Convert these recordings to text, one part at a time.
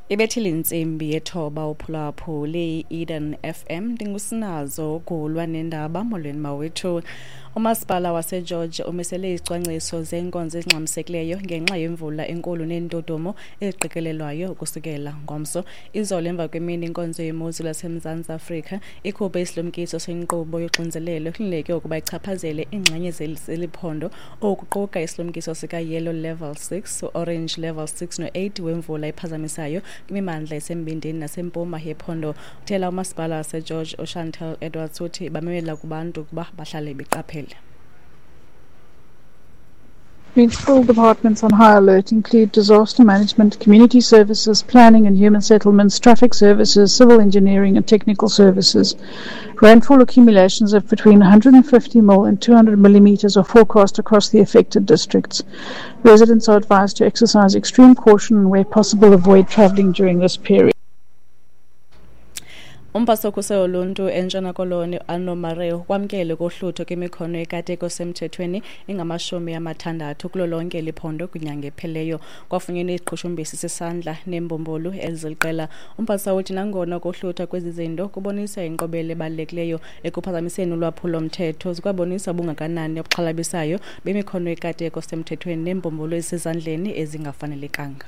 Ibethile insimbi yethoba uphulaphuli le-Eden FM ndingusinazo kulwa nendaba molweni mawethu. Umasipala waseGeorge umisele izicwangciso zenkonzo ezingxamisekileyo ngenxa yemvula enkulu nentodomo eziqikelelwayo ukusukela ngomso. Izolo emva kwemini inkonzo yemozulu yaseMzantsi Afrika ikhuphe isilumkiso senkqubo yoxinzelelo kulindeleke ukuba ichaphazele iingxenye zeliphondo okuquka isilumkiso sika-Yellow Level 6, Orange Level 6 no-8 wemvula ephazamisayo kwimimandla esembindini nasempuma yephondo. Uthela umasipala waseGeorge uChantal Edwards uthi bamemela kubantu ukuba bahlale beqaphele. Municipal departments on high alert include disaster management, community services, planning and human settlements, traffic services, civil engineering and technical services. Rainfall accumulations of between 150 mm and 200 mm are forecast across the affected districts. Residents are advised to exercise extreme caution and where possible avoid travelling during this period. Umphathi woluntu eNtshona Koloni Anomareo kwamkele kohlutho kwemikhono ekade kusemthethweni engama-60 kulo lonke liphondo kwinyanga epheleyo. Kwafunyenwe isiqhushumbisi sesandla neembumbulu eziliqela. Umphathi uthi nangona kohlutha kwezi zinto kubonisa inkqubela ebalulekileyo ekuphazamiseni ulwaphulo-mthetho, zikwabonisa ubungakanani obuxhalabisayo bemikhono ekade kusemthethweni neembumbulu ezisezandleni ezingafanelekanga.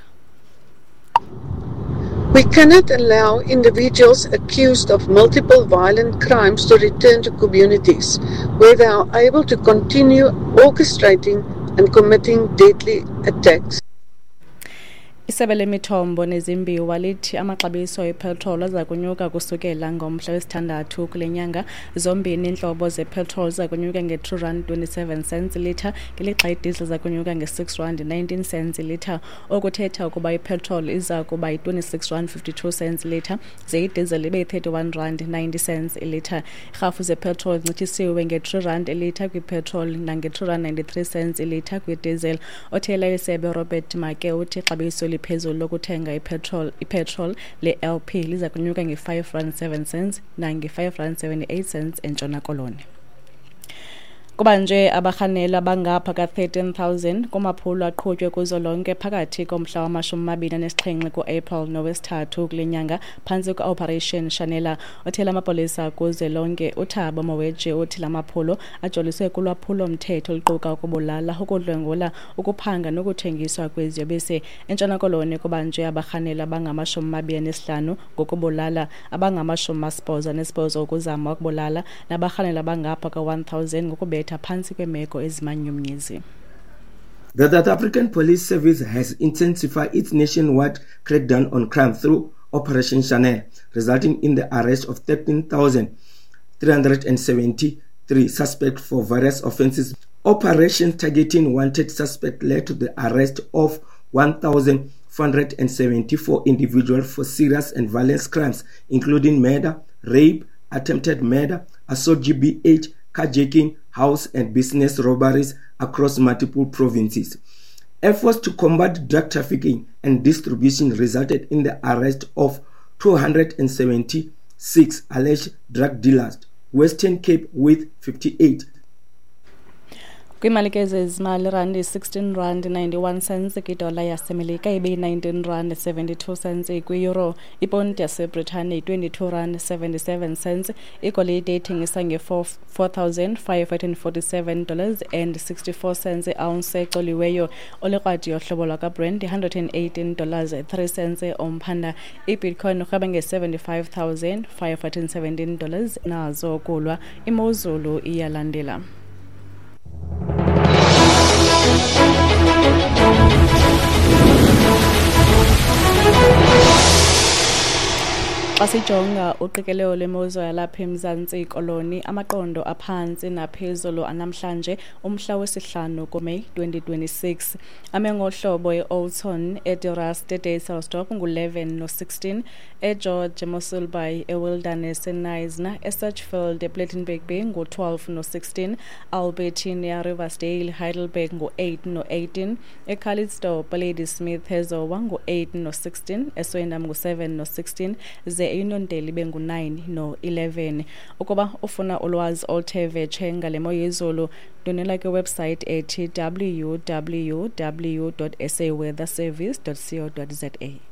We cannot allow individuals accused of multiple violent crimes to return to communities where they are able to continue orchestrating and committing deadly attacks. Isebe lemithombo nezimbiwa lithi amaxabiso epetrol aza kunyuka kusukela ngomhla wesithandathu kule nyanga. Zombini iintlobo zepetrol za kunyuka nge-R2.27 litha, ngelixa idizili za kunyuka nge-R6.19 litha. Okuthetha ukuba ipetrol iza kuba yi-R26.52 litha, ze idizili ibe yi-R31.90 litha. Irhafu zepetrol zincitshisiwe nge-R3 litha kwipetrol nange-R2.93 litha kwidizili. Othela isebe Robert Make uthi ixabiso liphezulu lokuthenga ipetrol le-LP liza kunyuka nge-R5.07 nange-R5.78 eNtshona Koloni. Kuba nje abarhanela bangapha ka-13,000 kumaphulo aqhutywe kuzo lonke phakathi komhla wama-27 ku-April nowesi-3 kule nyanga phantsi kwe-Operation Shanela. Othela amapolisa kuze lonke uThabo Moweje uthi la maphulo ajoliswe kulwaphulo-mthetho oluquka ukubulala, ukudlwengula, ukuphanga nokuthengiswa kweziyobisi. eNtshona Koloni kuba nje abarhanela abangama-25 ngokubulala, abangama-88 ukuzama ukubulala nabarhanela bangapha ka-1,000 ngokubetha phansi kwemeko ezimanyumnyezi. The South African Police Service has intensified its nationwide crackdown on crime through Operation Chanel, resulting in the arrest of 13,373 suspects for various offences. Operation targeting wanted suspects led to the arrest of 1,474 individuals for serious and violent crimes, including murder, rape, attempted murder, assault GBH, carjacking, house and business robberies across multiple provinces. Efforts to combat drug trafficking and distribution resulted in the arrest of 276 alleged drug dealers, Western Cape with 58. Kwimalike zezimali rand R16.91 kwidola yaseMelika ibe R19.72 kwi-euro, iponti yaseBritane R22.77, igolide ithengisa nge$4,547.64 i-ounce exoliweyo, olikrwadi yohlobo lwaka-Brent $118.03 omphanda, ibitcoin urhweba nge$75,517 nazo kulwa. Imozulu iyalandela. Asijonga uqikelelo lwemozulu yalapha eMzantsi Koloni, amaqondo aphansi naphezulu anamhlanje umhla wesi-5 kuMeyi 2026. Amengohlobo e-Oulton, eDurast, eDayselsdorp ngu-11 no-16, eGeorge, eMoselbaai, eWilderness, eNyasa, eSurchfield, ePlettenberg Bay ngu-12 no-16, Albertine, eRiversdale, Heidelberg ngu-8 no-18, eCalitzdorp, Ladysmith, eZowa ngu-8 no-16, eSwendam ngu-7 no-16, ze eUnondeli bengu-9 no-11. Ukuba ufuna ulwazi oluthe vetshe ngale mo yezulu, donela kwiwebsite ethi www.saweatherservice.co.za.